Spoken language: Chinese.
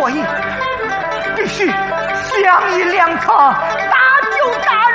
所以必须相宜良策，大救大